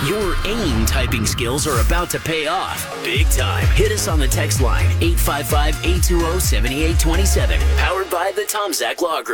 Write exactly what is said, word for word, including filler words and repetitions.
Your AIM typing skills are about to pay off big time. Hit us on the text line eight five five, eight two zero, seven eight two seven. Powered by the Tom Zach Law Group.